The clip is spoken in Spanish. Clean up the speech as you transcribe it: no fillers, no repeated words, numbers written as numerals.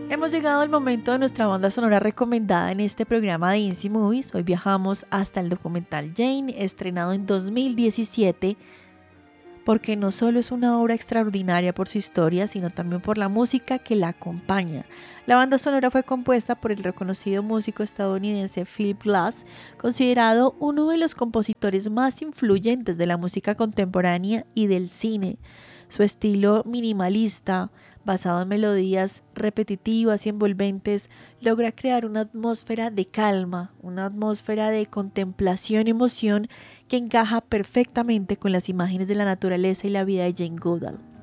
Hemos llegado al momento de nuestra banda sonora recomendada en este programa de Inci Movies. Hoy viajamos hasta el documental Jane, estrenado en 2017, porque no solo es una obra extraordinaria por su historia, sino también por la música que la acompaña. La banda sonora fue compuesta por el reconocido músico estadounidense Philip Glass, considerado uno de los compositores más influyentes de la música contemporánea y del cine. Su estilo minimalista, basado en melodías repetitivas y envolventes, logra crear una atmósfera de calma, una atmósfera de contemplación y emoción que encaja perfectamente con las imágenes de la naturaleza y la vida de Jane Goodall.